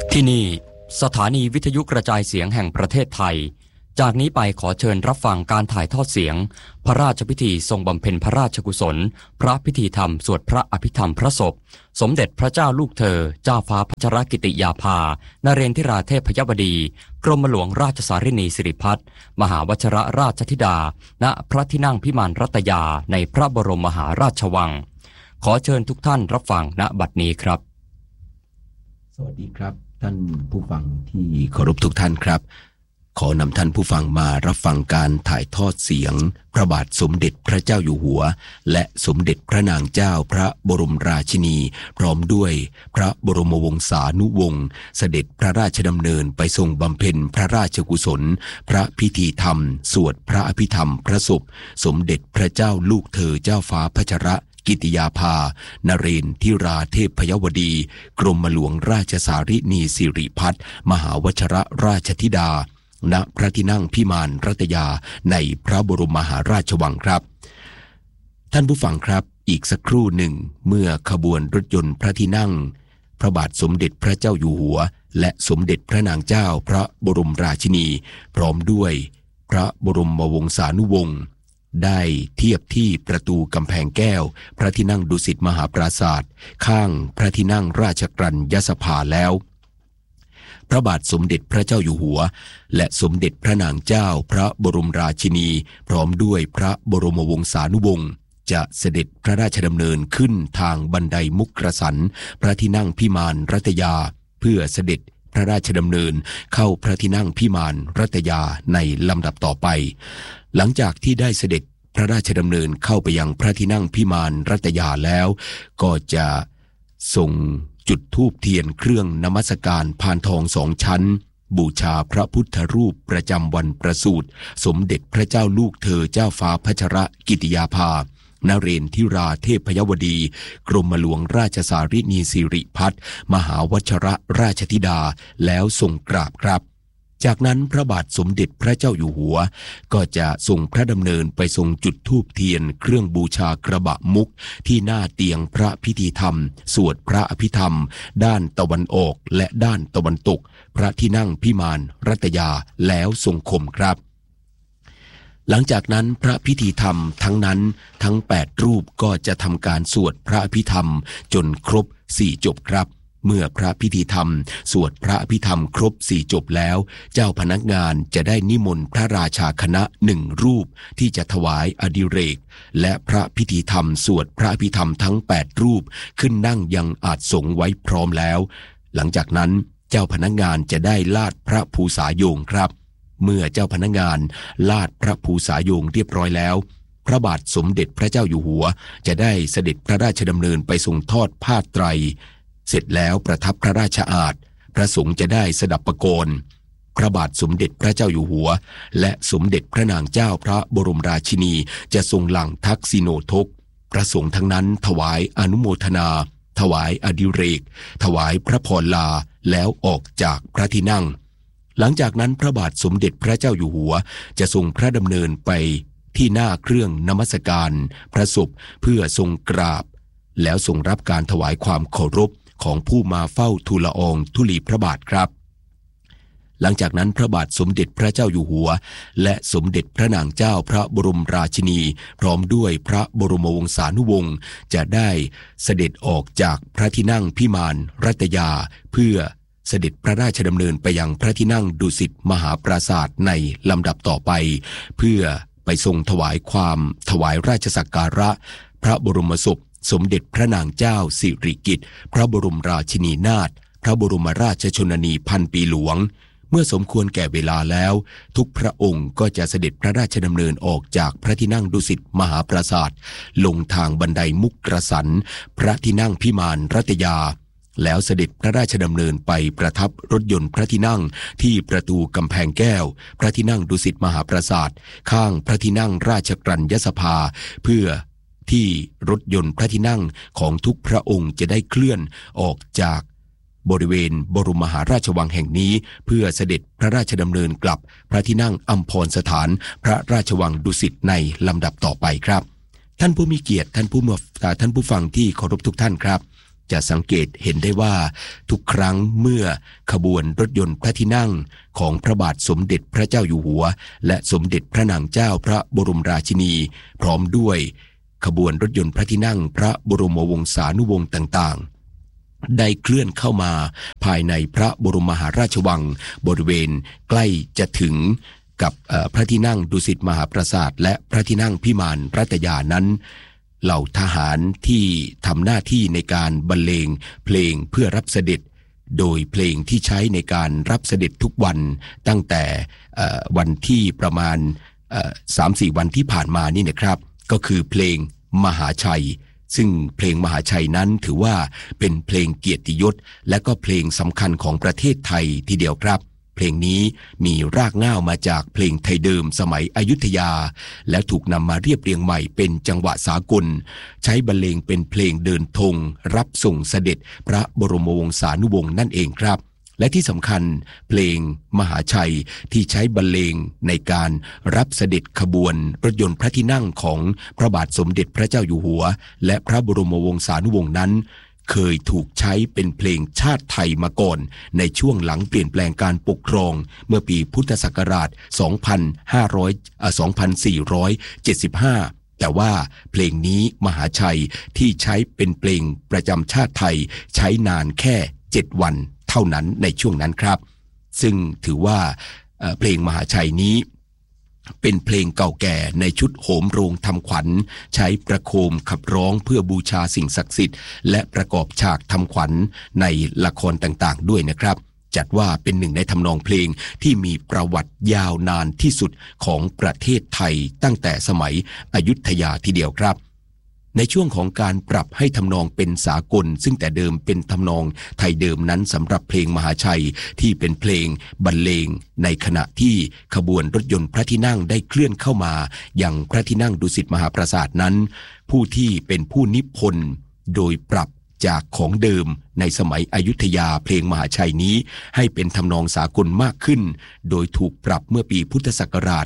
ที่นี่สถานีวิทยุกระจายเสียงแห่งประเทศไทยจากนี้ไปขอเชิญรับฟังการถ่ายทอดเสียงพระราชพิธีทรงบำเพ็ญพระราชกุศลพระพิธีธรรมสวดพระอภิธรรมพระศพสมเด็จพระเจ้าลูกเธอเจ้าฟ้าพัชรกิติยาภานเรนทิราเทพยวดีกรมหลวงราชสารินีสิริพัฒน์มหาวชรราชธิดาณพระที่นั่งพิมานรัตยาในพระบรมมหาราชวังขอเชิญทุกท่านรับฟังณบัดนี้ครับสวัสดีครับท่านผู้ฟังที่เคารพทุกท่านครับขอนำท่านผู้ฟังมารับฟังการถ่ายทอดเสียงพระบาทสมเด็จพระเจ้าอยู่หัวและสมเด็จพระนางเจ้าพระบรมราชินีพร้อมด้วยพระบรมวงศานุวงศ์เสด็จพระราชดำเนินไปทรงบำเพ็ญพระราชกุศลพระพิธีธรรมสวดพระอภิธรรมพระศพสมเด็จพระเจ้าลูกเธอเจ้าฟ้าพัชรกิติยาภานเรนทิราเทพยวดีกรมหลวงราชสารินีสิริพัฒน์มหาวชรราชธิดาณพระที่นั่งพิมานรัตยาในพระบรมมหาราชวังครับท่านผู้ฟังครับอีกสักครู่หนึ่งเมื่อขบวนรถยนต์พระที่นั่งพระบาทสมเด็จพระเจ้าอยู่หัวและสมเด็จพระนางเจ้าพระบรมราชินีพร้อมด้วยพระบรมวงศานุวงศ์ได้เทียบที่ประตูกำแพงแก้วพระที่นั่งดุสิตมหาปราสาทข้างพระที่นั่งราชกรัญยสภาแล้วพระบาทสมเด็จพระเจ้าอยู่หัวและสมเด็จพระนางเจ้าพระบรมราชินีพร้อมด้วยพระบรมวงศานุวงศ์จะเสด็จพระราชดำเนินขึ้นทางบันไดมุกกสันพระที่นั่งพิมานรัตยาเพื่อเสด็จพระราชดำเนินเข้าพระที่นั่งพิมานรัตยาในลำดับต่อไปหลังจากที่ได้เสด็จพระราชดำเนินเข้าไปยังพระที่นั่งพิมานรัตยาแล้วก็จะทรงจุดธูปเทียนเครื่องนมัสการพานทอง2 ชั้นบูชาพระพุทธรูปประจำวันประสูติสมเด็จพระเจ้าลูกเธอเจ้าฟ้าพัชรกิติยาภานเรนทิราเทพยวดีกรมหลวงราชสารินีสิริพัฒน์มหาวชรราชธิดาแล้วทรงกราบครับจากนั้นพระบาทสมเด็จพระเจ้าอยู่หัวก็จะทรงพระดำเนินไปทรงจุดธูปเทียนเครื่องบูชากระบะมุกที่หน้าเตียงพระพิธีธรรมสวดพระอภิธรรมด้านตะวันออกและด้านตะวันตกพระที่นั่งพิมานรัตยาแล้วทรงคมครับหลังจากนั้นพระพิธีธรรมทั้งนั้นทั้ง8 รูปก็จะทำการสวดพระอภิธรรมจนครบ4 จบครับเมื่อพระพิธีธรรมสวดพระอภิธรรมครบ4 จบแล้วเจ้าพนักงานจะได้นิมนต์พระราชาคณะ1 รูปที่จะถวายอดิเรกและพระพิธีธรรมสวดพระอภิธรรมทั้ง8 รูปขึ้นนั่งยังอาสงไว้พร้อมแล้วหลังจากนั้นเจ้าพนักงานจะได้ลาดพระภูษาโยงครับเมื่อเจ้าพนักงานลาดพระภูษาโยงเรียบร้อยแล้วพระบาทสมเด็จพระเจ้าอยู่หัวจะได้เสด็จพระราชดำเนินไปทรงทอดผ้าไตรเสร็จแล้วประทับพระราชอาสน์พระสงฆ์จะได้สดับประโกนพระบาทสมเด็จพระเจ้าอยู่หัวและสมเด็จพระนางเจ้าพระบรมราชินีจะทรงหลั่งทักษิโนทกพระสงฆ์ทั้งนั้นถวายอนุโมทนาถวายอดิเรกถวายพระพรลาแล้วออกจากพระที่นั่งหลังจากนั้นพระบาทสมเด็จพระเจ้าอยู่หัวจะทรงพระดำเนินไปที่หน้าเครื่องนมัสการพระศพเพื่อทรงกราบแล้วทรงรับการถวายความเคารพของผู้มาเฝ้าทูลละอองธุลีพระบาทครับหลังจากนั้นพระบาทสมเด็จพระเจ้าอยู่หัวและสมเด็จพระนางเจ้าพระบรมราชินีพร้อมด้วยพระบรมวงศานุวงศ์จะได้เสด็จออกจากพระที่นั่งพิมานรัตยาเพื่อเสด็จพระราชดำเนินไปยังพระที่นั่งดุสิตมหาปราสาทในลำดับต่อไปเพื่อไปทรงถวายราชสักการะพระบรมศพสมเด็จพระนางเจ้าสิริกิติ์พระบรมราชินีนาถพระบรมราชชนนีพันปีหลวงเมื่อสมควรแก่เวลาแล้วทุกพระองค์ก็จะเสด็จพระราชดำเนินออกจากพระที่นั่งดุสิตมหาปราสาทลงทางบันไดมุกกสันพระที่นั่งพิมานรัตยาแล้วเสด็จพระราชดำเนินไปประทับรถยนต์พระที่นั่งที่ประตูกำแพงแก้วพระที่นั่งดุสิตมหาปราสาทข้างพระที่นั่งราชกรัญยสภาเพื่อที่รถยนต์พระที่นั่งของทุกพระองค์จะได้เคลื่อนออกจากบริเวณบรมมหาราชวังแห่งนี้เพื่อเสด็จพระราชดำเนินกลับพระที่นั่งอัมพรสถานพระราชวังดุสิตในลำดับต่อไปครับท่านผู้มีเกียรติท่านผู้ฟังที่เคารพทุกท่านครับจะสังเกตเห็นได้ว่าทุกครั้งเมื่อขบวนรถยนต์พระที่นั่งของพระบาทสมเด็จพระเจ้าอยู่หัวและสมเด็จพระนางเจ้าพระบรมราชินีพร้อมด้วยขบวนรถยนต์พระที่นั่งพระบรมวงศานุวงศ์ต่างๆได้เคลื่อนเข้ามาภายในพระบรมมหาราชวังบริเวณใกล้จะถึงกับพระที่นั่งดุสิตมหาปราสาทและพระที่นั่งพิมานรัตยานั้นเหล่าทหารที่ทำหน้าที่ในการบรรเลงเพลงเพื่อรับเสด็จโดยเพลงที่ใช้ในการรับเสด็จทุกวันตั้งแต่วันที่ประมาณ3-4 วันที่ผ่านมานี่นะครับก็คือเพลงมหาชัยซึ่งเพลงมหาชัยนั้นถือว่าเป็นเพลงเกียรติยศและก็เพลงสำคัญของประเทศไทยทีเดียวครับเพลงนี้มีรากเหง้ามาจากเพลงไทยเดิมสมัยอยุธยาและถูกนำมาเรียบเรียงใหม่เป็นจังหวะสากลใช้บรรเลงเป็นเพลงเดินธงรับส่งเสด็จพระบรมวงศานุวงศ์นั่นเองครับและที่สำคัญเพลงมหาชัยที่ใช้บรรเลงในการรับเสด็จขบวนรถยนต์พระที่นั่งของพระบาทสมเด็จพระเจ้าอยู่หัวและพระบรมวงศานุวงศ์นั้นเคยถูกใช้เป็นเพลงชาติไทยมาก่อนในช่วงหลังเปลี่ยนแปลงการปกครองเมื่อปีพุทธศักราช 2475 แต่ว่าเพลงนี้มหาชัยที่ใช้เป็นเพลงประจำชาติไทยใช้นานแค่7 วันเท่านั้นในช่วงนั้นครับซึ่งถือว่าเพลงมหาชัยนี้เป็นเพลงเก่าแก่ในชุดโหมโรงทำขวัญใช้ประโคมขับร้องเพื่อบูชาสิ่งศักดิ์สิทธิ์และประกอบฉากทำขวัญในละครต่างๆด้วยนะครับจัดว่าเป็นหนึ่งในทำนองเพลงที่มีประวัติยาวนานที่สุดของประเทศไทยตั้งแต่สมัยอยุธยาทีเดียวครับในช่วงของการปรับให้ทำนองเป็นสากลซึ่งแต่เดิมเป็นทำนองไทยเดิมนั้นสำหรับเพลงมหาชัยที่เป็นเพลงบรรเลงในขณะที่ขบวนรถยนต์พระที่นั่งได้เคลื่อนเข้ามาอย่างพระที่นั่งดุสิตมหาปราสาทนั้นผู้ที่เป็นผู้นิพนธ์โดยปรับจากของเดิมในสมัยอยุธยาเพลงมหาชัยนี้ให้เป็นทำนองสากลมากขึ้นโดยถูกปรับเมื่อปีพุทธศักราช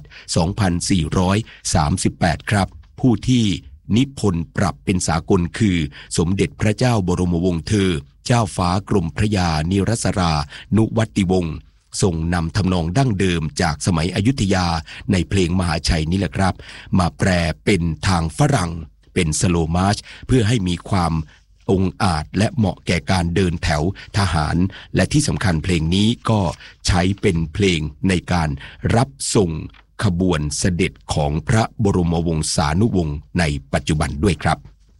2438 ครับผู้ที่นิพนธ์ปรับเป็นสากลคือสมเด็จพระเจ้าบรมวงศ์เธอเจ้าฟ้ากรมพระยานิรศรานุวัติวงศ์ทรงนำทำนองดั้งเดิมจากสมัยอยุธยาในเพลงมหาชัยนี้แหละครับมาแปลเป็นทางฝรั่งเป็นสโลว์มาร์ชเพื่อให้มีความองอาจและเหมาะแก่การเดินแถวทหารและที่สำคัญเพลงนี้ก็ใช้เป็นเพลงในการรับส่งขบวนเสด็จของพระบรมวงศานุวงศ์ในปัจจุบันด้วยครับ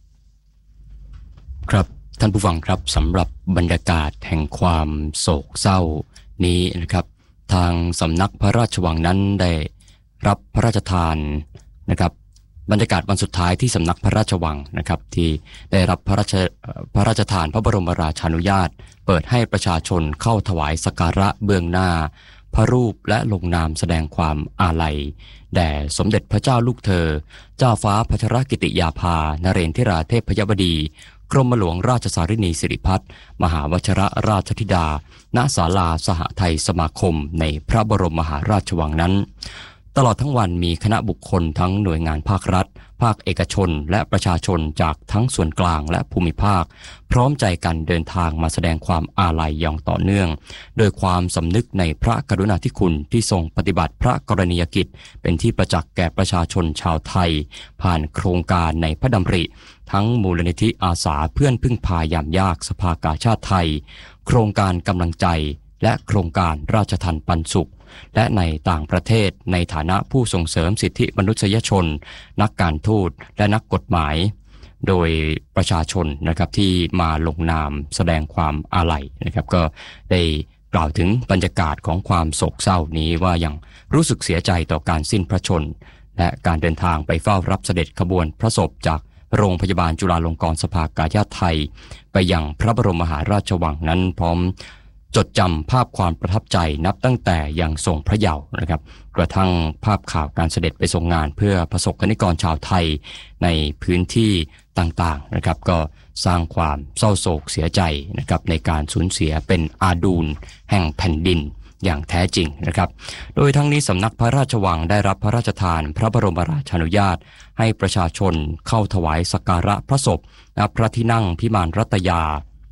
ครับท่านผู้ฟังครับสำหรับบรรยากาศแห่งความโศกเศร้านี้นะครับทางสำนักพระราชวังนั้นได้รับพระราชทานนะครับบรรยากาศวันสุดท้ายที่สำนักพระราชวังนะครับที่ได้รับพระราชทานพระบรมราชานุญาตเปิดให้ประชาชนเข้าถวายสักการะเบื้องหน้าพระรูปและลงนามแสดงความอาลัยแด่สมเด็จพระเจ้าลูกเธอเจ้าฟ้าพัชรกิติยาภานเรนทิราเทพยบดีกรมหลวงราชสารินีสิริพัฒน์มหาวชิรราชธิดาณศาลาสหไทยสมาคมในพระบรมมหาราชวังนั้นตลอดทั้งวันมีคณะบุคคลทั้งหน่วยงานภาครัฐภาคเอกชนและประชาชนจากทั้งส่วนกลางและภูมิภาคพร้อมใจกันเดินทางมาแสดงความอาลัยอย่างต่อเนื่องโดยความสำนึกในพระกรุณาธิคุณที่ทรงปฏิบัติพระกรณียกิจเป็นที่ประจักษ์แก่ประชาชนชาวไทยผ่านโครงการในพระดำริทั้งมูลนิธิอาสาเพื่อนพึ่งพายามยากสภากาชาติไทยโครงการกำลังใจและโครงการราชทัณฑ์ปันสุขและในต่างประเทศในฐานะผู้ส่งเสริมสิทธิมนุษยชนนักการทูตและนักกฎหมายโดยประชาชนนะครับที่มาลงนามแสดงความอาลัยนะครับก็ได้กล่าวถึงบรรยากาศของความโศกเศร้านี้ว่ายังรู้สึกเสียใจต่อการสิ้นพระชนและการเดินทางไปเฝ้ารับเสด็จขบวนพระศพจากโรงพยาบาลจุฬาลงกรณ์สภากาชาดไทยไปยังพระบรมมหาราชวังนั้นพร้อมจดจำภาพความประทับใจนับตั้งแต่ยังทรงพระเยาว์นะครับกระทั่งภาพข่าวการเสด็จไปทรงงานเพื่อประสบกนิกรชาวไทยในพื้นที่ต่างๆนะครับก็สร้างความเศร้าโศกเสียใจนะครับในการสูญเสียเป็นอาดูลแห่งแผ่นดินอย่างแท้จริงนะครับโดยทั้งนี้สำนักพระราชวังได้รับพระราชทานพระบรมราชานุญาตให้ประชาชนเข้าถวายสักการะพระศพณพระที่นั่งพิมานรัตยา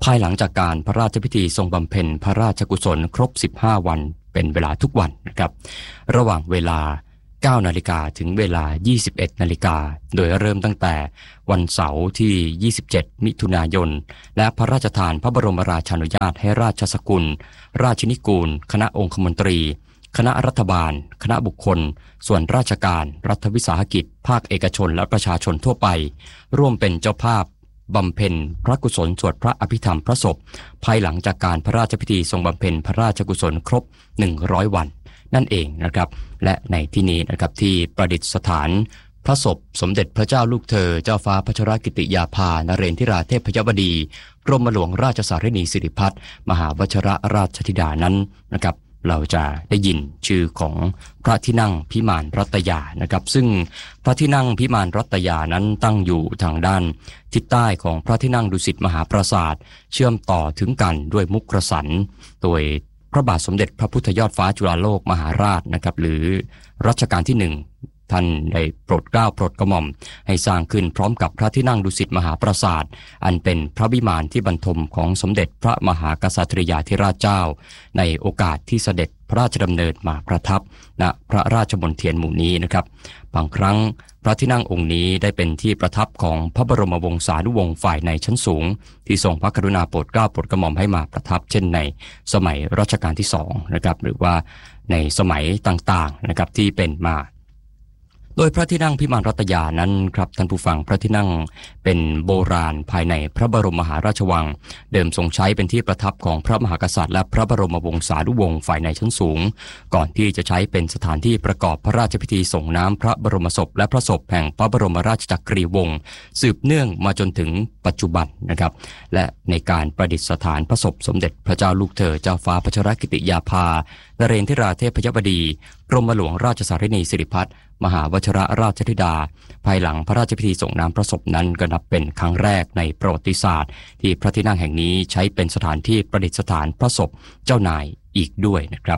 ภายหลังจากการพระราชพิธีทรงบำเพ็ญพระราชกุศลครบ15วันเป็นเวลาทุกวันนะครับระหว่างเวลา 9 นาฬิกาถึงเวลา 21 นาฬิกาโดยเริ่มตั้งแต่วันเสาร์ที่ 27 มิถุนายนและพระราชทานพระบรมราชานุญาตให้ราชสกุลราชนิกูลคณะองคมนตรีคณะรัฐบาลคณะบุคคลส่วนราชการรัฐวิสาหกิจภาคเอกชนและประชาชนทั่วไปร่วมเป็นเจ้าภาพบำเพ็ญพระกุศลสวดพระอภิธรรมพระศพภายหลังจากการพระราชพิธีทรงบำเพ็ญพระราชกุศลครบ100วันนั่นเองนะครับและในที่นี้นะครับที่ประดิษฐานพระศพสมเด็จพระเจ้าลูกเธอเจ้าฟ้าพัชรกิติยาภานเรนทิราเทพยวดีกรมหลวงราชสารินีสิริพัฒน์มหาวชิรราชธิดานั้นนะครับเราจะได้ยินชื่อของพระที่นั่งพิมานรัตยานะครับซึ่งพระที่นั่งพิมานรัตยานั้นตั้งอยู่ทางด้านทิศใต้ของพระที่นั่งดุสิตมหาปราสาทเชื่อมต่อถึงกันด้วยมุขกสันโดยพระบาทสมเด็จพระพุทธยอดฟ้าจุฬาโลกมหาราชนะครับหรือรัชกาลที่1ท่านได้โปรดเกล้าโปรดกระหม่อมให้สร้างขึ้นพร้อมกับพระที่นั่งดุสิตมหาปราสาทอันเป็นพระวิมานที่บรรทมของสมเด็จพระมหากษัตริยาธิราชเจ้าในโอกาสที่เสด็จพระราชดำเนินมาประทับณพระราชมณฑลหมู่นี้นะครับบางครั้งพระที่นั่งองค์นี้ได้เป็นที่ประทับของพระบรมวงศานุวงศ์ฝ่ายในชั้นสูงที่ทรงพระกรุณาโปรดเกล้าโปรดกระหม่อมให้มาประทับเช่นในสมัยรัชกาลที่2นะครับหรือว่าในสมัยต่างๆนะครับที่เป็นมาโดยพระที่นั่งพิมานรัตยานั้นครับท่านผู้ฟังพระที่นั่งเป็นโบราณภายในพระบรมมหาราชวังเดิมทรงใช้เป็นที่ประทับของพระมหากษัตริย์และพระบรมวงศานุวงศ์ฝ่ายในชั้นสูงก่อนที่จะใช้เป็นสถานที่ประกอบพระราชพิธีส่งน้ำพระบรมศพและพระศพแห่งพระบรมราชจักรีวงศ์สืบเนื่องมาจนถึงปัจจุบันนะครับและในการประดิษฐานพระศพสมเด็จพระเจ้าลูกเธอเจ้าฟ้าพัชรกิติยาภานเรนทิราเทพยวดีกรมหลวงราชสารินีสิริพัฒน์มหาวชิรราชธิดาภายหลังพระราชพิธีส่งน้ำพระศพนั้นก็นับเป็นครั้งแรกในประวัติศาสตร์ที่พระที่นั่งแห่งนี้ใช้เป็นสถานที่ประดิษฐานพระศพเจ้านายอีกด้วยนะครับ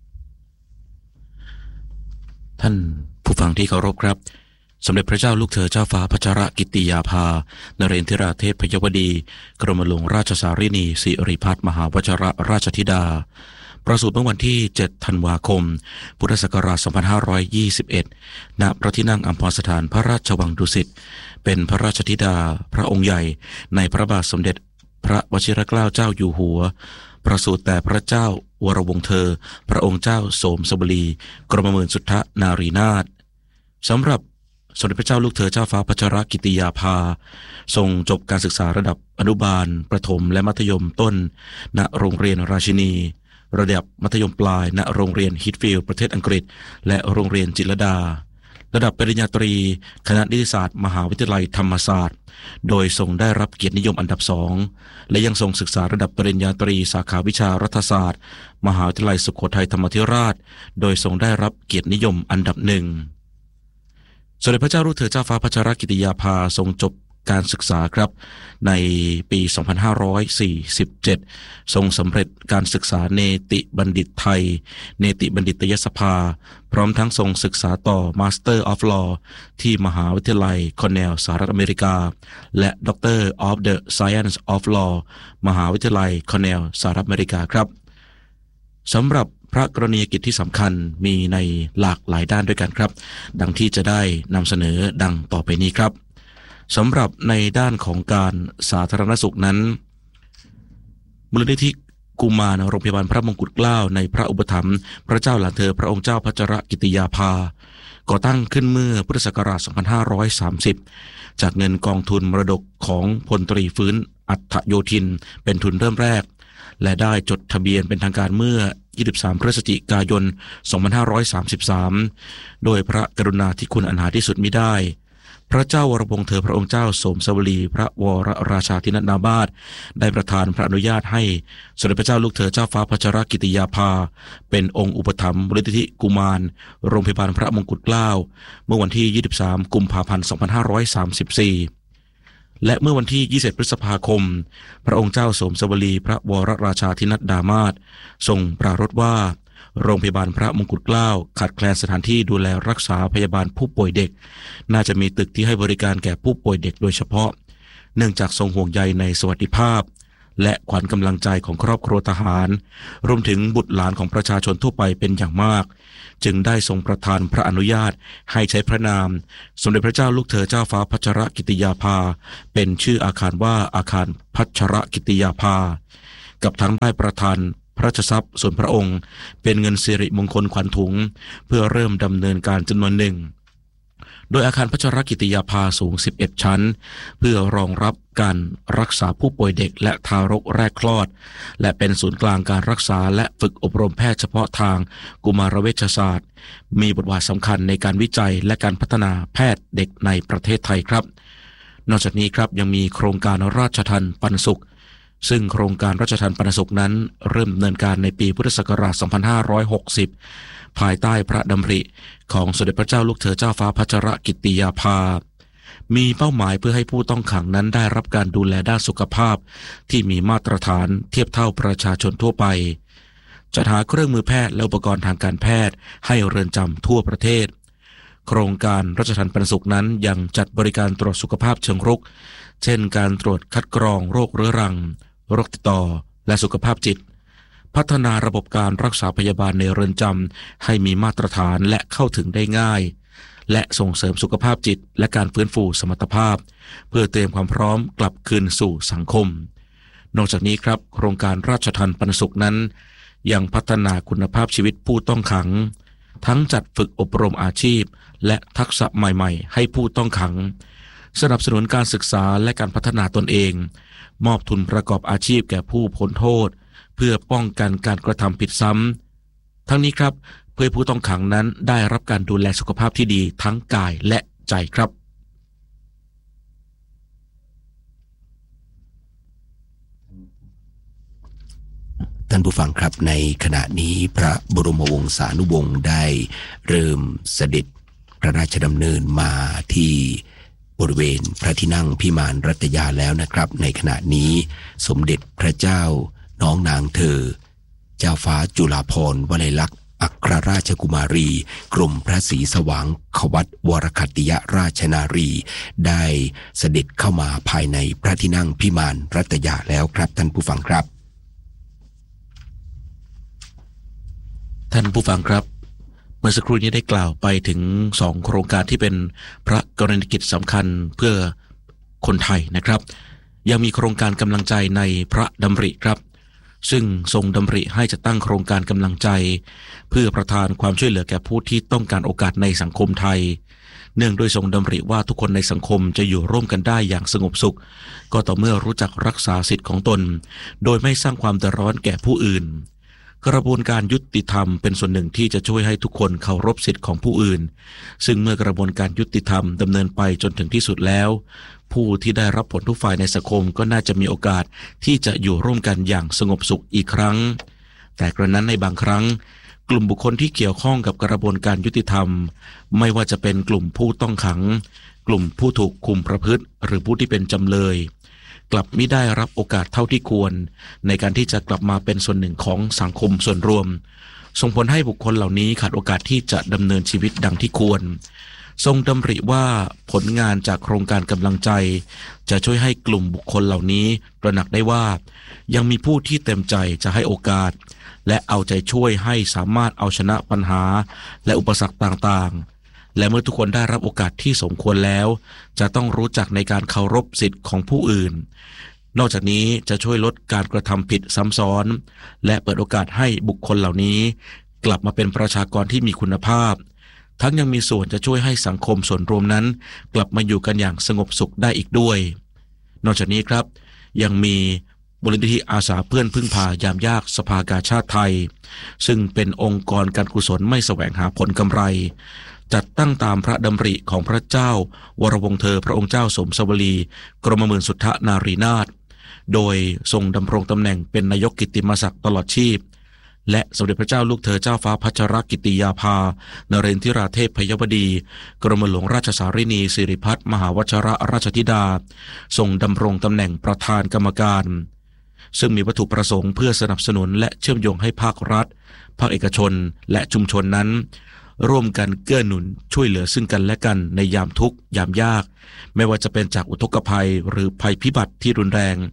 ท่านผู้ฟังที่เคารพครับสมเด็จพระเจ้าลูกเธอเจ้าฟ้าพัชรกิติยาภานเรนทิราเทพยวดีกรมหลวงราชสารินีสิริพัฒน์มหาวชิรราชธิดาประสูติเมื่อวันที่ 7 ธันวาคม พุทธศักราช 2521 ณ พระที่นั่งอัมพรสถานพระราชวังดุสิตเป็นพระราชธิดาพระองค์ใหญ่ในพระบาทสมเด็จพระวชิรเกล้าเจ้าอยู่หัวประสูติแต่พระเจ้าวรวงศ์เธอพระองค์เจ้าโสมสบลีกรมหมื่นสุทธนารีนาถสำหรับสมเด็จพระเจ้าลูกเธอเจ้าฟ้าพัชรกิติยาภาทรงจบการศึกษาระดับอนุบาลประถมและมัธยมต้นณโรงเรียนราชินีระดับมัธยมปลายณโรงเรียนฮิตฟิลด์ประเทศอังกฤษและโรงเรียนจิตรลดาระดับปริญญาตรีคณะนิติศาสตร์มหาวิทยาลัยธรรมศาสตร์โดยทรงได้รับเกียรตินิยมอันดับ2และยังทรงศึกษาระดับปริญญาตรีสาขาวิชารัฐศาสตร์มหาวิทยาลัยสุโขทัยธรรมาธิราชโดยทรงได้รับเกียรตินิยมอันดับ1สมเด็จพระเจ้าลูกเธอเจ้าฟ้าพัชรกิติยาภาทรงจบการศึกษาครับในปี 2547 ทรงสำเร็จการศึกษาเนติบัณฑิตไทยเนติบัณฑิตยสภาพร้อมทั้งทรงศึกษาต่อ Master of Law ที่มหาวิทยาลัยคอร์เนลสหรัฐอเมริกาและ Doctor of the Science of Law มหาวิทยาลัยคอร์เนลสหรัฐอเมริกาครับสำหรับพระกรณียกิจที่สำคัญมีในหลากหลายด้านด้วยกันครับดังที่จะได้นำเสนอดังต่อไปนี้ครับสำหรับในด้านของการสาธารณสุขนั้นมูลนิธิกุมารโรงพยาบาลพระมงกุฎเกล้าในพระอุปถัมภ์พระเจ้าหลานเธอพระองค์เจ้าพัชรกิติยาภาก่อตั้งขึ้นเมื่อพุทธศักราช 2530 จากเงินกองทุนมรดกของพลตรีฟื้นอัฏฐโยธินเป็นทุนเริ่มแรกและได้จดทะเบียนเป็นทางการเมื่อ 23 พฤศจิกายน 2533 โดยพระกรุณาธิคุณอันหาที่สุดมิได้พระเจ้าวรวงศ์เธอพระองค์เจ้าโสมสวลีพระวรราชาธินาบาทได้ประทานพระอนุญาตให้สมเด็จพระเจ้าลูกเธอเจ้าฟ้าพัชรกิติยาภาเป็นองค์อุปถัมภ์มูลนิธิกุมารโรงพยาบาลพระมงกุฎเกล้าเมื่อวันที่ 23 กุมภาพันธ์ 2534 และเมื่อวันที่ 21 พฤษภาคมพระองค์เจ้าโสมสวลีพระวรราชาธินาบาททรงปรารภว่าโรงพยาบาลพระมงกุฎเกล้าขาดแคลนสถานที่ดูแลรักษาพยาบาลผู้ป่วยเด็กน่าจะมีตึกที่ให้บริการแก่ผู้ป่วยเด็กโดยเฉพาะเนื่องจากทรงห่วงใยในสวัสดิภาพและขวัญกำลังใจของครอบครัวทหารรวมถึงบุตรหลานของประชาชนทั่วไปเป็นอย่างมากจึงได้ทรงประทานพระอนุญาตให้ใช้พระนามสมเด็จพระเจ้าลูกเธอเจ้าฟ้าพัชรกิติยาภาเป็นชื่ออาคารว่าอาคารพัชรกิติยาภากับทั้งได้ประทานพระราชทรัพย์ส่วนพระองค์เป็นเงินสิริมงคลขวัญถุงเพื่อเริ่มดำเนินการจำนวนหนึ่งโดยอาคารพัชรกิติยาภาสูง11ชั้นเพื่อรองรับการรักษาผู้ป่วยเด็กและทารกแรกคลอดและเป็นศูนย์กลางการรักษาและฝึกอบรมแพทย์เฉพาะทางกุมารเวชศาสตร์มีบทบาทสำคัญในการวิจัยและการพัฒนาแพทย์เด็กในประเทศไทยครับนอกจากนี้ครับยังมีโครงการราชทัณฑ์ปันสุขซึ่งโครงการราชทัณฑ์ปันสุขนั้นเริ่มดำเนินการในปีพุทธศักราช 2560 ภายใต้พระดำริของสมเด็จพระเจ้าลูกเธอเจ้าฟ้าพัชรกิติยาภามีเป้าหมายเพื่อให้ผู้ต้องขังนั้นได้รับการดูแลด้านสุขภาพที่มีมาตรฐานเทียบเท่าประชาชนทั่วไปจัดหาเครื่องมือแพทย์และอุปกรณ์ทางการแพทย์ให้เรือนจำทั่วประเทศโครงการราชทัณฑ์ปันสุขนั้นยังจัดบริการตรวจสุขภาพเชิงรุกเช่นการตรวจคัดกรองโรคเรื้อรังโรคติดต่อและสุขภาพจิตพัฒนาระบบการรักษาพยาบาลในเรือนจำให้มีมาตรฐานและเข้าถึงได้ง่ายและส่งเสริมสุขภาพจิตและการฟื้นฟูสมรรถภาพเพื่อเตรียมความพร้อมกลับคืนสู่สังคมนอกจากนี้ครับโครงการราชทัณฑ์ปันสุขนั้นยังพัฒนาคุณภาพชีวิตผู้ต้องขังทั้งจัดฝึกอบรมอาชีพและทักษะใหม่ๆให้ผู้ต้องขังสนับสนุนการศึกษาและการพัฒนาตนเองมอบทุนประกอบอาชีพแก่ผู้พ้นโทษเพื่อป้องกันการกระทำผิดซ้ำทั้งนี้ครับเพื่อผู้ต้องขังนั้นได้รับการดูแลสุขภาพที่ดีทั้งกายและใจครับท่านผู้ฟังครับในขณะนี้พระบรมวงศานุวงศ์ได้เริ่มเสด็จพระราชดำเนินมาที่บริเวณพระที่นั่งพิมานรัตยาแล้วนะครับในขณะนี้สมเด็จพระเจ้าน้องนางเธอเจ้าฟ้าจุฬาภรณ์วลัยลักษณ์อัครราชกุมารีกรมพระศรีสว่างควัตวรคัตติยราชนารีได้เสด็จเข้ามาภายในพระที่นั่งพิมานรัตยาแล้วครับท่านผู้ฟังครับท่านผู้ฟังครับเมื่อสักครู่นี้ได้กล่าวไปถึง2โครงการที่เป็นพระกรณียกิจสำคัญเพื่อคนไทยนะครับยังมีโครงการกำลังใจในพระดำริครับซึ่งทรงดำริให้จัดตั้งโครงการกำลังใจเพื่อประทานความช่วยเหลือแก่ผู้ที่ต้องการโอกาสในสังคมไทยเนื่องด้วยทรงดำริว่าทุกคนในสังคมจะอยู่ร่วมกันได้อย่างสงบสุขก็ต่อเมื่อรู้จักรักษาสิทธิของตนโดยไม่สร้างความเดือดร้อนแก่ผู้อื่นกระบวนการยุติธรรมเป็นส่วนหนึ่งที่จะช่วยให้ทุกคนเคารพสิทธิของผู้อื่นซึ่งเมื่อกระบวนการยุติธรรมดำเนินไปจนถึงที่สุดแล้วผู้ที่ได้รับผลทุกฝ่ายในสังคมก็น่าจะมีโอกาสที่จะอยู่ร่วมกันอย่างสงบสุขอีกครั้งแต่กระนั้นในบางครั้งกลุ่มบุคคลที่เกี่ยวข้องกับกระบวนการยุติธรรมไม่ว่าจะเป็นกลุ่มผู้ต้องขังกลุ่มผู้ถูกคุมประพฤติหรือผู้ที่เป็นจำเลยกลับไม่ได้รับโอกาสเท่าที่ควรในการที่จะกลับมาเป็นส่วนหนึ่งของสังคมส่วนรวมส่งผลให้บุคคลเหล่านี้ขาดโอกาสที่จะดำเนินชีวิตดังที่ควรทรงดำริว่าผลงานจากโครงการกำลังใจจะช่วยให้กลุ่มบุคคลเหล่านี้ตระหนักได้ว่ายังมีผู้ที่เต็มใจจะให้โอกาสและเอาใจช่วยให้สามารถเอาชนะปัญหาและอุปสรรคต่างๆและเมื่อทุกคนได้รับโอกาสที่สมควรแล้วจะต้องรู้จักในการเคารพสิทธิ์ของผู้อื่นนอกจากนี้จะช่วยลดการกระทำผิดซ้ำซ้อนและเปิดโอกาสให้บุคคลเหล่านี้กลับมาเป็นประชากรที่มีคุณภาพทั้งยังมีส่วนจะช่วยให้สังคมส่วนรวมนั้นกลับมาอยู่กันอย่างสงบสุขได้อีกด้วยนอกจากนี้ครับยังมีมูลนิธิอาสาเพื่อนพึ่งพายามยากสภากาชาดไทยซึ่งเป็นองค์กรการกุศลไม่แสวงหาผลกำไรจัดตั้งตามพระดำริของพระเจ้าวรวงศ์เธอพระองค์เจ้าสมสวลีกรมหมื่นสุทธนารีนาถโดยทรงดำรงตำแหน่งเป็นนายกกิตติมศักดิ์ตลอดชีพและสมเด็จพระเจ้าลูกเธอเจ้าฟ้าพัชรกิติยาภานเรนทิราเทพพยวดีกรมหลวงราชสารินีสิริพัฒน์มหาวชิรราชธิดาทรงดำรงตำแหน่งประธานกรรมการซึ่งมีวัตถุประสงค์เพื่อสนับสนุนและเชื่อมโยงให้ภาครัฐภาคเอกชนและชุมชนนั้นร่วมกันเกื้อหนุนช่วยเหลือซึ่งกันและกันในยามทุกข์ยามยากไม่ว่าจะเป็นจากอุทกภัยหรือภัยพิบัติที่รุนแรง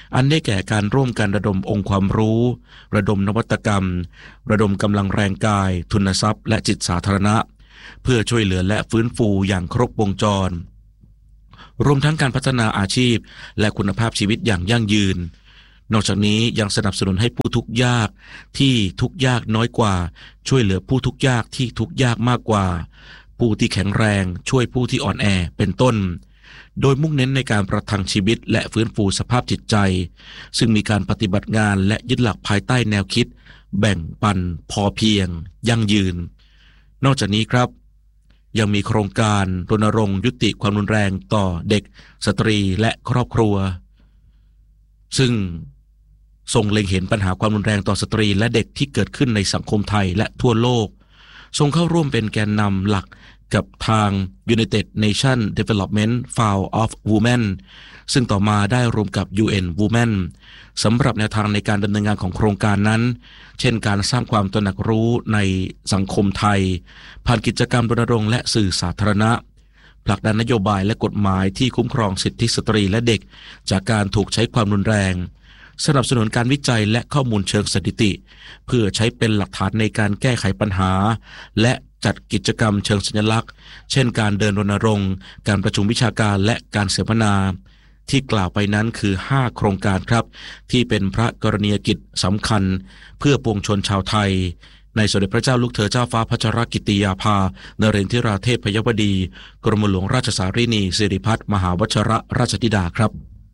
อันได้แก่การร่วมกันระดมองค์ความรู้ระดมนวัตกรรมระดมกำลังแรงกายทุนทรัพย์และจิตสาธารณะเพื่อช่วยเหลือและฟื้นฟูอย่างครบวงจรรวมทั้งการพัฒนาอาชีพและคุณภาพชีวิตอย่างยั่งยืนนอกจากนี้ยังสนับสนุนให้ผู้ทุกข์ยากที่ทุกข์ยากน้อยกว่าช่วยเหลือผู้ทุกข์ยากที่ทุกข์ยากมากกว่าผู้ที่แข็งแรงช่วยผู้ที่อ่อนแอเป็นต้นโดยมุ่งเน้นในการประทังชีวิตและฟื้นฟูสภาพจิตใจซึ่งมีการปฏิบัติงานและยึดหลักภายใต้แนวคิดแบ่งปันพอเพียงยั่งยืนนอกจากนี้ครับยังมีโครงการรณรงค์ยุติความรุนแรงต่อเด็กสตรีและครอบครัวซึ่งทรงเล็งเห็นปัญหาความรุนแรงต่อสตรีและเด็กที่เกิดขึ้นในสังคมไทยและทั่วโลกทรงเข้าร่วมเป็นแกนนำหลักกับทาง United Nations Development Fund of Women ซึ่งต่อมาได้รวมกับ UN Women สำหรับแนวทางในการดำเนินงานของโครงการนั้นเช่นการสร้างความตระหนักรู้ในสังคมไทยผ่านกิจกรรมรณรงค์และสื่อสาธารณะผลักดันนโยบายและกฎหมายที่คุ้มครองสิทธิสตรีและเด็กจากการถูกใช้ความรุนแรงสนับสนุนการวิจัยและข้อมูลเชิงสถิติเพื่อใช้เป็นหลักฐานในการแก้ไขปัญหาและจัดกิจกรรมเชิงสัญลักษณ์เช่นการเดินรณรงค์การประชุมวิชาการและการเสวนาที่กล่าวไปนั้นคือ5โครงการครับที่เป็นพระกรณียกิจสำคัญเพื่อปวงชนชาวไทยในสมเด็จพระเจ้าลูกเธอเจ้าฟ้าพัชรกิติยาภานเรนทิราเทพยวดีกรมหลวงราชสารีนีสิริพัฒน์มหาวชิรราชธิดาครับ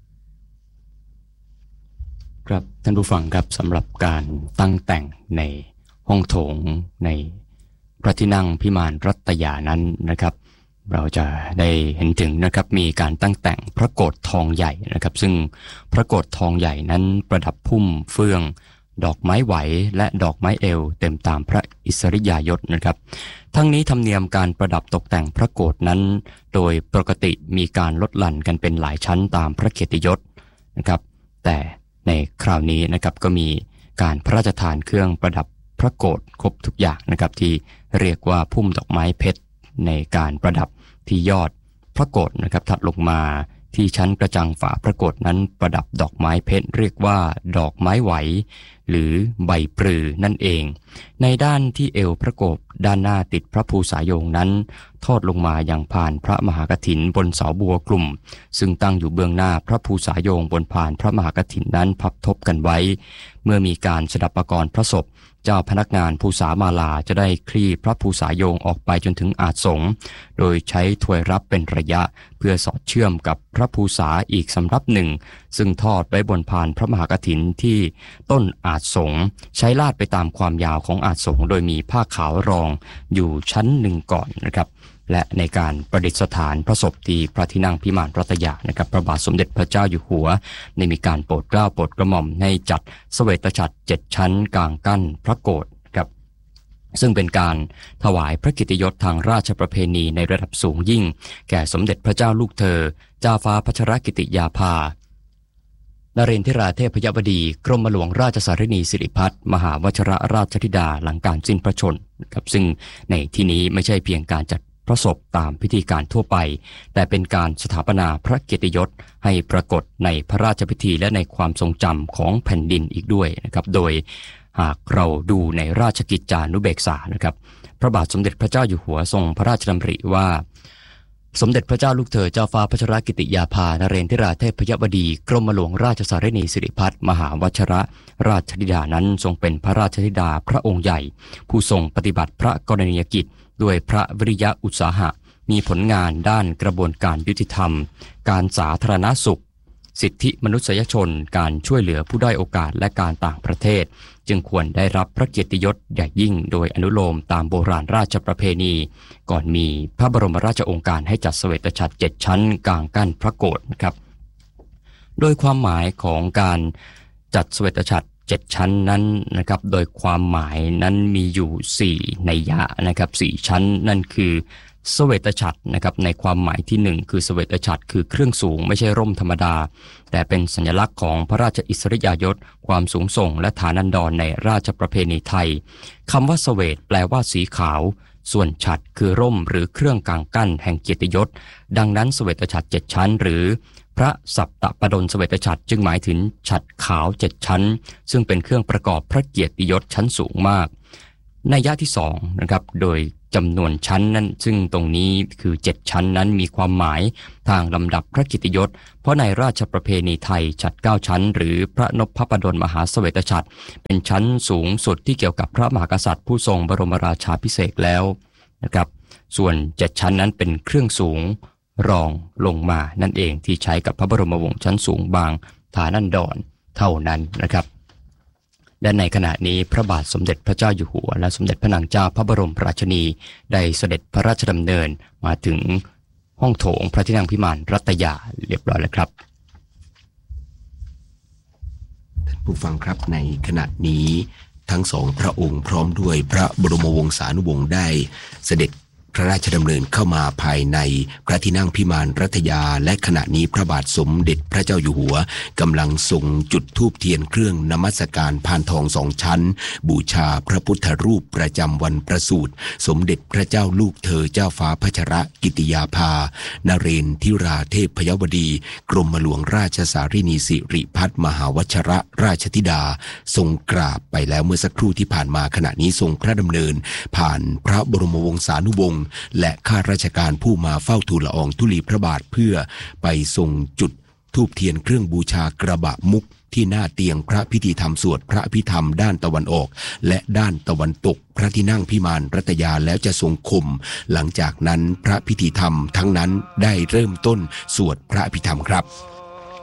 ครับท่านผู้ฟังครับสำหรับการตั้งแต่งในห้องโถงในพระที่นั่งพิมานรัตยานั้นนะครับเราจะได้เห็นถึงนะครับมีการตั้งแต่งพระโกฐทองใหญ่นะครับซึ่งพระโกฐทองใหญ่นั้นประดับพุ่มเฟื่องดอกไม้ไหวและดอกไม้เอวเต็มตามพระอิสริยาภยศนะครับทั้งนี้ธรรมเนียมการประดับตกแต่งพระโกฐนั้นโดยปกติมีการลดหลั่นกันเป็นหลายชั้นตามพระเกียรติยศนะครับแต่ในคราวนี้นะครับก็มีการพระราชทานเครื่องประดับพระโกฐครบทุกอย่างนะครับที่เรียกว่าพุ่มดอกไม้เพชรในการประดับที่ยอดพระโกฐนะครับถัดลงมาที่ชั้นกระจังฝาพระโกฐนั้นประดับดอกไม้เพชรเรียกว่าดอกไม้ไหวหรือใบปลือนั่นเองในด้านที่เอวพระโกฐด้านหน้าติดพระภูษาโยงนั้นทอดลงมาอย่างผ่านพระมหากฐินบนเสาบัวกลุ่มซึ่งตั้งอยู่เบื้องหน้าพระภูษาโยงบนผ่านพระมหากฐินนั้นพับทบกันไว้เมื่อมีการสดับประกรณ์พระศพเจ้าพนักงานภูษามาลาจะได้คลี่พระภูษาโยงออกไปจนถึงอาสงโดยใช้ถ้วยรับเป็นระยะเพื่อสอดเชื่อมกับพระภูษาอีกสำรับหนึ่งซึ่งทอดไว้บนผ่านพระมหากฐินที่ต้นอาสงใช้ลาดไปตามความยาวของอาสงโดยมีผ้าขาวรองอยู่ชั้นหนึ่งก่อนนะครับและในการประดิษฐานพระศพที่พระที่นั่งพิมานรัตยานะครับพระบาทสมเด็จพระเจ้าอยู่หัวได้มีการโปรดเกล้าโปรดกระหม่อมให้จัดเสวตฉัตร7ชั้นกลางกั้นพระโกฐครับซึ่งเป็นการถวายพระเกียรติยศทางราชประเพณีในระดับสูงยิ่งแก่สมเด็จพระเจ้าลูกเธอเจ้าฟ้าพัชรกิติยาภานเรนทิราเทพยวดีกรมหลวงราชสารีนีสิริพัฒน์มหาวชิรราชธิดาหลังการสิ้นพระชนม์ครับซึ่งในที่นี้ไม่ใช่เพียงการจัดพระศพตามพิธีการทั่วไปแต่เป็นการสถาปนาพระเกียรติยศให้ปรากฏในพระราชพิธีและในความทรงจำของแผ่นดินอีกด้วยนะครับโดยหากเราดูในราชกิจจานุเบกษานะครับพระบาทสมเด็จพระเจ้าอยู่หัวทรงพระราชดำริว่าสมเด็จพระเจ้าลูกเธอเจ้าฟ้าพัชรกิติยาภานเรนทิราเทพยวดีกรมหลวงราชสารีนีสิริพัฒน์มหาวชิรราชธิดานั้นทรงเป็นพระราชธิดาพระองค์ใหญ่ผู้ทรงปฏิบัติพระกรณียกิจด้วยพระวิริยะอุตสาหะมีผลงานด้านกระบวนการยุติธรรมการสาธารณสุขสิทธิมนุษยชนการช่วยเหลือผู้ด้อยโอกาสและการต่างประเทศจึงควรได้รับพระเกียรติยศใหญ่ยิ่งโดยอนุโลมตามโบราณราชประเพณีก่อนมีพระบรมราชโองการให้จัดเสวตฉัตร7ชั้นกลางกั้นพระโกฐนะครับโดยความหมายของการจัดเสวตฉัตร7ชั้นนั้นนะครับโดยความหมายนั้นมีอยู่4นัยยะนะครับ4ชั้นนั่นคือเสวตฉัตรนะครับในความหมายที่1คือเสวตฉัตรคือเครื่องสูงไม่ใช่ร่มธรรมดาแต่เป็นสัญลักษณ์ของพระราชอิสริยาภยศความสูงส่งและฐานันดรในราชประเพณีไทยคำว่าเสวตแปลว่าสีขาวส่วนฉัตรคือร่มหรือเครื่องกางกั้นแห่งเกียรติยศดังนั้นเสวตฉัตร7ชั้นหรือพระสัปตปดลเสวตฉัตรจึงหมายถึงฉัตรขาว7ชั้นซึ่งเป็นเครื่องประกอบพระเกียรติยศชั้นสูงมากนัยยะที่2นะครับโดยจำนวนชั้นนั้นซึ่งตรงนี้คือ7ชั้นนั้นมีความหมายทางลำดับพระเกียรติยศเพราะในราชประเพณีไทยฉัตร9ชั้นหรือพระนพปดลมหาเสวตฉัตรเป็นชั้นสูงสุดที่เกี่ยวกับพระมหากษัตริย์ผู้ทรงบรมราชาภิเษกแล้วนะครับส่วน7ชั้นนั้นเป็นเครื่องสูงรองลงมานั่นเองที่ใช้กับพระบรมวงศ์ชั้นสูงบางฐานันดรเท่านั้นนะครับและในขณะนี้พระบาทสมเด็จพระเจ้าอยู่หัวและสมเด็จพระนางเจ้าพระบรมราชินีได้เสด็จพระราชดำเนินมาถึงห้องโถงพระที่นั่งพิมานรัตยาเรียบร้อยแล้วครับท่านผู้ฟังครับในขณะนี้ทั้งสองพระองค์พร้อมด้วยพระบรมวงศานุวงศ์ได้เสด็จพระราชดำเนินเข้ามาภายในพระที่นั่งพิมานรัตยาและขณะนี้พระบาทสมเด็จพระเจ้าอยู่หัวกำลังทรงจุดธูปเทียนเครื่องนมัสการพานทอง2 ชั้นบูชาพระพุทธรูปประจำวันประสูติสมเด็จพระเจ้าลูกเธอเจ้าฟ้าพัชรกิติยาภานเรนทิราเทพยวดีกรมหลวงราชสารินีสิริพัฒมหาวชรราชธิดาทรงกราบไปแล้วเมื่อสักครู่ที่ผ่านมาขณะนี้ทรงพระดำเนินผ่านพระบรมวงศานุวงศ์และข้าราชการผู้มาเฝ้าทูลละอองธุลีพระบาทเพื่อไปทรงจุดธูปเทียนเครื่องบูชากระบะมุกที่หน้าเตียงพระพิธีธรรมสวดพระอภิธรรมด้านตะวันออกและด้านตะวันตกพระที่นั่งพิมานรัตยาแล้วจะทรงคมหลังจากนั้นพระพิธีธรรมทั้งนั้นได้เริ่มต้นสวดพระอภิธรรมครับ